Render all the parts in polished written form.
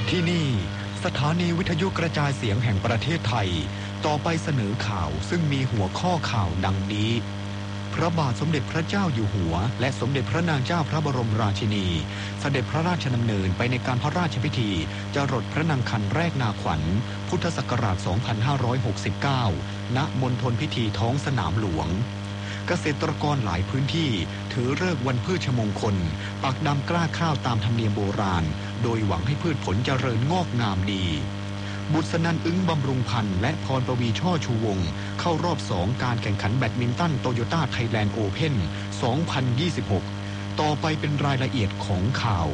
ที่นี่สถานีวิทยุกระจายเสียงแห่งประเทศไทยต่อไปเสนอข่าวซึ่งมีหัวข้อข่าวดังนี้พระบาทสมเด็จพระเจ้าอยู่หัวและสมเด็จพระนางเจ้าพระบรมราชินีเสด็จพระราชดำเนินไปในการพระราชพิธีจรดพระนางคันแรกนาขวัญพุทธศักราช 2569 ณ มณฑลพิธีท้องสนามหลวงเกษตรกรหลายพื้นที่ถือฤกษ์วันพืชมงคลปักดำกล้าข้าวตามธรรมเนียมโบราณโดยหวังให้พืชผลเจริญงอกงามดีบุษนันท์อึ้งบำรุงพันธ์และพรประวีช่อชูวงศ์เข้ารอบ 2 การแข่งขันแบดมินตันโตโยต้าไทยแลนด์โอเพ่น 2026 ต่อไปเป็นรายละเอียดของข่าว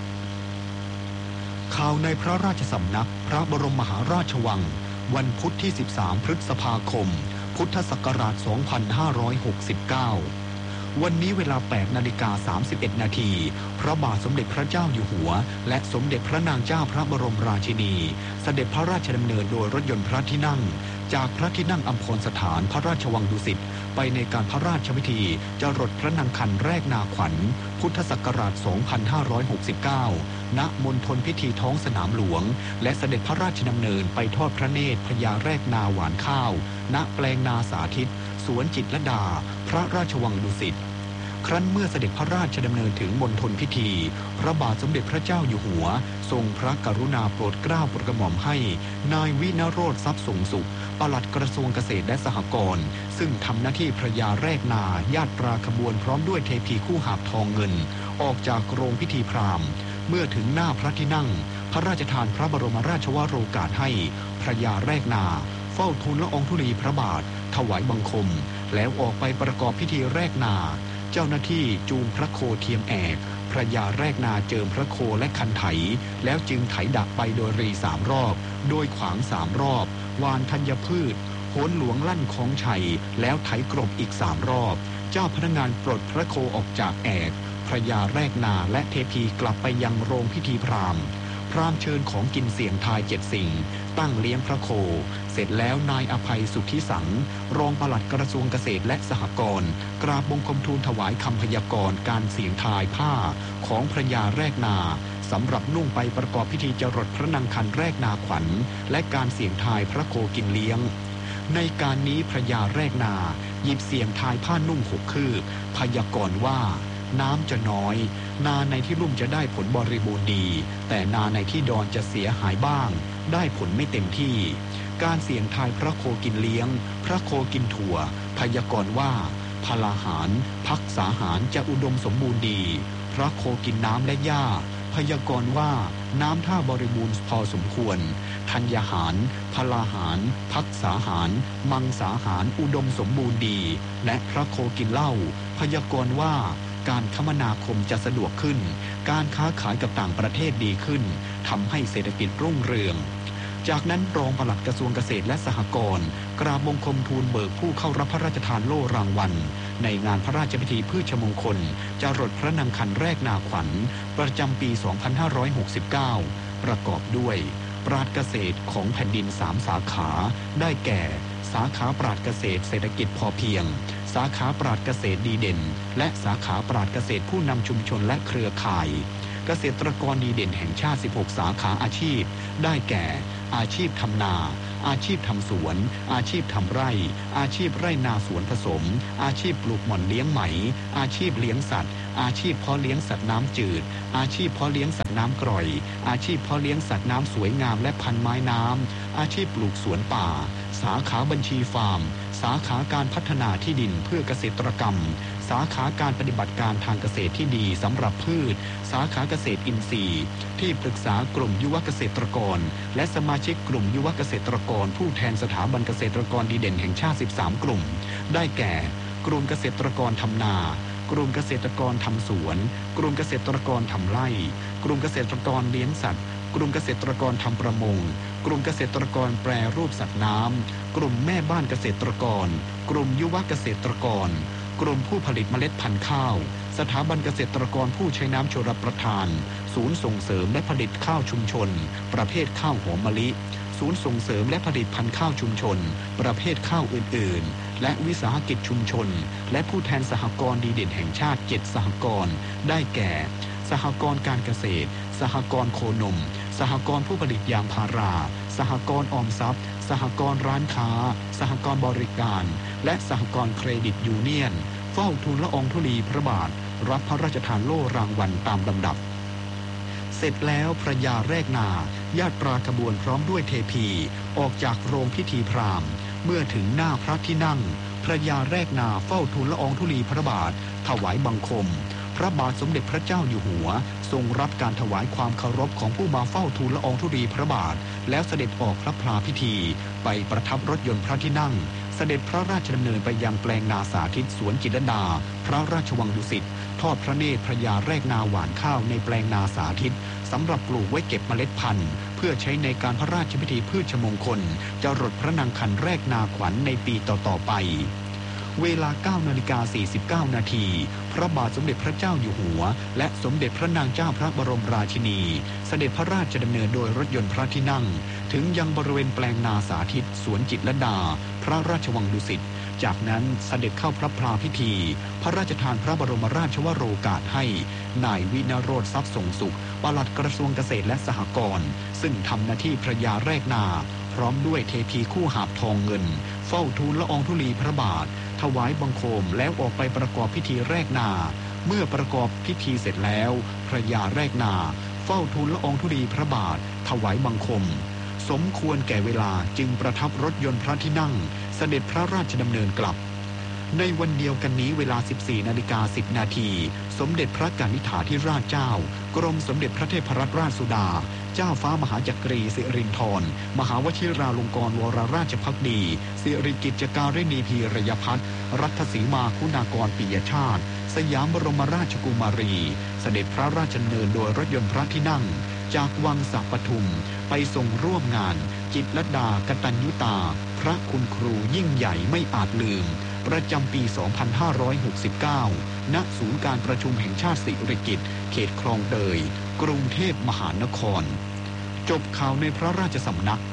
ในพระราชสำนักพระบรมมหาราชวังวันพุธที่ 13 พฤษภาคม พุทธศักราช 2569 วันนี้เวลา 8:31 นาทีพระบาทสมเด็จพระเจ้าอยู่หัวและสมเด็จพระนางเจ้าพระบรมราชินีเสด็จพระราชดำเนินโดยรถยนต์พระที่นั่งจากพระที่นั่งอัมพรสถานพระราชวังดุสิตไปในการพระราชพิธีจรดพระนางคันแรกนาขวัญพุทธศักราช 2569 ณ มณฑลพิธีท้องสนามหลวงและเสด็จพระราชดำเนินไปทอดพระเนตรพญาแรกนาหวานข้าวณแปลงนาสาธิตสวนจิตรลดาพระราชวังดุสิตครั้นเมื่อเสด็จพระราชดำเนินถึงมณฑลพิธีพระบาทสมเด็จพระเจ้าอยู่หัวทรงพระกรุณาโปรดเกล้าโปรดกระหม่อมให้นายวินโรจน์ทรัพย์สงสุขปลัดกระทรวงเกษตรและสหกรณ์ซึ่งทำหน้าที่พระยาแรกนาญาตราขบวนพร้อมด้วยเทพีคู่หาบทองเงินออกจากโรงพิธีพราหมณ์เมื่อถึงหน้าพระที่นั่งพระราชทานพระบรมราชวโรกาสให้พระยาแรกนาเฝ้าทูลละอองธุลีพระบาทถวายบังคมแล้วออกไปประกอบพิธีแรกนาเจ้าหน้าที่จูงพระโคเทียมแอกพระยาแรกนาเจิมพระโคและคันไถแล้วจึงไถดักไปโดยรี3 รอบโดยขวาง3 รอบวานธัญพืชโหนหลวงลั่นของชัยแล้วไถกรบอีก3 รอบเจ้าพนักงานปลดพระโคออกจากแอกพระยาแรกนาและเทพีกลับไปยังโรงพิธีพราหมณ์เชิญของกินเสี่ยงทาย7 สิ่งตั้งเลี้ยงพระโคเสร็จแล้วนายอภัยสุทธิสังรองปลัดกระทรวงเกษตรและสหกรณ์กราบบังคมทูลถวายคำพยากรณ์การเสี่ยงทายผ้าของพระยาแรกนาสำหรับนุ่งไปประกอบพิธีจรดพระนางคันแรกนาขวัญและการเสี่ยงทายพระโคกินเลี้ยงในการนี้พระยาแรกนาหยิบเสี่ยงทายผ้านุ่ง6 คืบพยากรณ์ว่าน้ำจะน้อยนาในที่ลุ่มจะได้ผลบริบูรณ์ดีแต่นาในที่ดอนจะเสียหายบ้างได้ผลไม่เต็มที่การเสี่ยงทายพระโคกินเลี้ยงพระโคกินถั่วพยากรณ์ว่าพลาหารภักษาหารจะอุดมสมบูรณ์ดีพระโคกินน้ำและหญ้าพยากรณ์ว่าน้ำท่าบริบูรณ์พอสมควรธัญญาหารพลาหารภักษาหารมังสาหารอุดมสมบูรณ์ดีและพระโคกินเหล้าพยากรณ์ว่าการคมนาคมจะสะดวกขึ้นการค้าขายกับต่างประเทศดีขึ้นทำให้เศรษฐกิจรุ่งเรืองจากนั้นรองปลัดกระทรวงเกษตรและสหกรณ์กราบบังคมทูลเบิกผู้เข้ารับพระราชทานโล่รางวัลในงานพระราชพิธีพืชมงคลจรดพระนางคันแรกนาขวัญประจำปี 2569 ประกอบด้วยปราชญ์เกษตรของแผ่นดิน3 สาขาได้แก่สาขาปราชญ์เกษตรเศรษฐกิจพอเพียงสาขาปราชญ์เกษตรดีเด่นและสาขาปราชญ์เกษตรผู้นำชุมชนและเครือข่ายเกษตรกรดีเด่นแห่งชาติ16 สาขาอาชีพได้แก่อาชีพทำนาอาชีพทำสวนอาชีพทำไร่อาชีพไร่นาสวนผสมอาชีพปลูกหม่อนเลี้ยงไหมอาชีพเลี้ยงสัตว์อาชีพเพาะเลี้ยงสัตว์น้ำจืดอาชีพเพาะเลี้ยงสัตว์น้ำกร่อยอาชีพเพาะเลี้ยงสัตว์น้ำสวยงามและพันไม้น้ำอาชีพปลูกสวนป่าสาขาบัญชีฟาร์มสาขาการพัฒนาที่ดินเพื่อเกษตรกรรมสาขาการปฏิบัติการทางเกษตรที่ดีสำหรับพืชสาขาเกษตรอินทรีย์ที่ปรึกษากลุ่มยุวเกษตรกรและสมาชิกกลุ่มยุวเกษตรกรผู้แทนสถาบันเกษตรกรดีเด่นแห่งชาติ13 กลุ่มได้แก่กลุ่มเกษตรกรทำนากลุ่มเกษตรกรทำสวนกลุ่มเกษตรกรทำไร่กลุ่มเกษตรกรเลี้ยงสัตว์กลุ่มเกษตรกรทำประมงกลุ่มเกษตรกรแปรรูปสัตว์น้ำกลุ่มแม่บ้านเกษตรกรกลุ่มยุวเกษตรกรกลุ่มผู้ผลิตเมล็ดพันธุ์ข้าวสถาบันเกษตรกรผู้ใช้น้ำชลประทานศูนย์ส่งเสริมและผลิตข้าวชุมชนประเภทข้าวหอมมะลิศูนย์ส่งเสริมและผลิตพันธุ์ข้าวชุมชนประเภทข้าวอื่นๆและวิสาหกิจชุมชนและผู้แทนสหกรณ์ดีเด่นแห่งชาติ7 สหกรณ์ได้แก่สหกรณ์การเกษตรสหกรณ์โคนมสสหกรณ์ผู้ผลิตยางพาราสหกรณ์ออมทรัพย์สหกรณ์ร้านค้าสหกรณ์บริการและสหกรณ์เครดิตยูเนียนเฝ้าทูลละอองธุลีพระบาทรับพระราชทานโล่รางวัลตามลำดับเสร็จแล้วพระยาแรกนาญาตราขบวนพร้อมด้วยเทพีออกจากโรงพิธีพราหมณ์เมื่อถึงหน้าพระที่นั่งพระยาแรกนาเฝ้าทูลละอองธุลีพระบาทถวายบังคมพระบาทสมเด็จพระเจ้าอยู่หัวทรงรับการถวายความเคารพของผู้มาเฝ้าทูลละอองธุลีพระบาทแล้วเสด็จออกพระพลาพิธีไปประทับรถยนต์พระที่นั่งเสด็จพระราชดำเนินไปยังแปลงนาสาธิตสวนจิตรลดาพระราชวังดุสิตทอดพระเนตรพระยาแรกนาหว่านข้าวในแปลงนาสาธิตสำหรับปลูกไว้เก็บเมล็ดพันธุ์เพื่อใช้ในการพระราชพิธีพืชมงคลจรดพระนางคันแรกนาขวัญในปีต่อๆไปเวลา 9:49 นาทีพระบาทสมเด็จพระเจ้าอยู่หัวและสมเด็จพระนางเจ้าพระบรมราชินีเสด็จพระราชดำเนินโดยรถยนต์พระที่นั่งถึงยังบริเวณแปลงนาสาธิตสวนจิตรลดาพระราชวังดุสิตจากนั้นเสด็จเข้าพระพลาพิธีพระราชทานพระบรมราชวโรกาสให้นายวินโรธทรัพย์ส่งสุขปลัดกระทรวงเกษตรและสหกรณ์ซึ่งทำหน้าที่พระยาแรกนาพร้อมด้วยเทพีคู่หาบทองเงินเฝ้าทูลละอองธุลีพระบาทถวายบังคมแล้วออกไปประกอบพิธีแรกนาเมื่อประกอบพิธีเสร็จแล้วพระยาแรกนาเฝ้าทูลละอองธุลีพระบาทถวายบังคมสมควรแก่เวลาจึงประทับรถยนต์พระที่นั่งเสด็จพระราชดำเนินกลับในวันเดียวกันนี้เวลา 14:10 นาทีสมเด็จพระกนิษฐาธิราชเจ้ากรมสมเด็จพระเทพรัตนราชสุดาเจ้าฟ้ามหาจักรีสิรินธรมหาวชิราลงกรณ์วรราชภักดีสิริกิจการิณีพีรยพัฒน์รัตสีมาคุณากรปิยชาติสยามบรมราชกุมารีเสด็จพระราชดำเนินโดยรถยนต์พระที่นั่งจากวังสัปทุมไปทรงร่วมงานจิตรลดากตัญญูตาพระคุณครูยิ่งใหญ่ไม่อาจลืมประจำปี 2569 ณ ศูนย์การประชุมแห่งชาติสิริกิติ์เขตคลองเตยกรุงเทพมหานครจบข่าวในพระราชสำนัก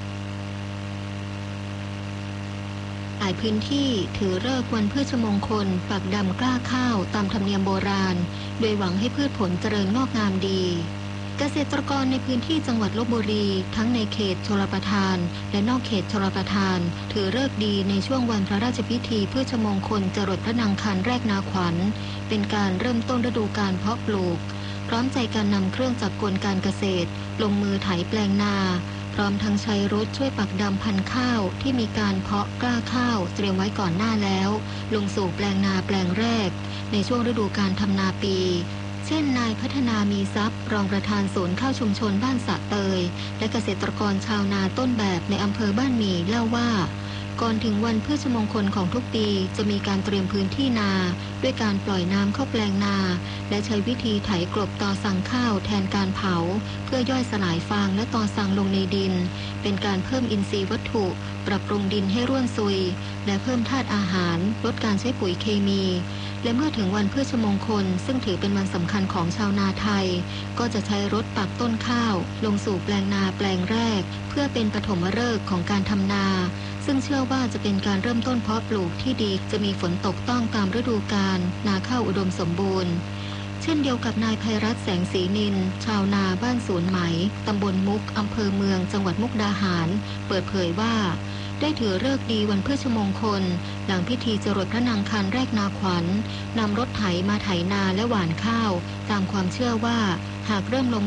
หลายพื้นที่ถือฤกษ์วันพฤชมงคลปักดำกล้าข้าวตามธรรมเนียมโบราณโดยหวังให้พืชผลเจริญงอกงามดีเกษตรกรในพื้นที่จังหวัดลพบุรีทั้งในเขตชลประทานและนอกเขตชลประทานถือฤกษ์ดีในช่วงวันพระราชพิธีพฤชมงคลจรดพระนางคันแรกนาขวัญเป็นการเริ่มต้นฤดูกาลเพาะปลูกพร้อมใจการนำเครื่องจักรกลการเกษตรลงมือไถแปลงนาพร้อมทั้งใช้รถช่วยปักดำพันธุ์ข้าวที่มีการเพาะกล้าข้าวเตรียมไว้ก่อนหน้าแล้วลงสู่แปลงนาแปลงแรกในช่วงฤดูกาลทำนาปีเช่นนายพัฒนามีทรัพย์รองประธานศูนย์ข้าวชุมชนบ้านสะเตยและเกษตรกรชาวนาต้นแบบในอำเภอบ้านหมี่เล่าว่าก่อนถึงวันพฤชมงคลของทุกปีจะมีการเตรียมพื้นที่นาด้วยการปล่อยน้ำเข้าแปลงนาและใช้วิธีไถกลบตอสั่งข้าวแทนการเผาเพื่อย่อยสลายฟางและตอสั่งลงในดินเป็นการเพิ่มอินทรีย์วัตถุปรับปรุงดินให้ร่วนซุยและเพิ่มธาตุอาหารลดการใช้ปุ๋ยเคมีและเมื่อถึงวันพฤชมงคลซึ่งถือเป็นวันสำคัญของชาวนาไทยก็จะใช้รถปักต้นข้าวลงสู่แปลงนาแปลงแรกเพื่อเป็นปฐมฤกษ์ของการทำนาซึ่งเชื่อว่าจะเป็นการเริ่มต้นเพาะปลูกที่ดีจะมีฝนตกต้องตามฤดูกาลนาข้าวอุดมสมบูรณ์เช่นเดียวกับนายไพรัตน์แสงศรีนินชาวนาบ้านสวนไหมตำบลมุกอำเภอเมืองจังหวัดมุกดาหารเปิดเผยว่าได้ถือฤกษ์ดีวันพฤชมงคลหลังพิธีจรดพระนางคันแรกนาขวัญนำรถไถมาไถนาและหว่านข้าวตามความเชื่อว่าหากเริ่มลง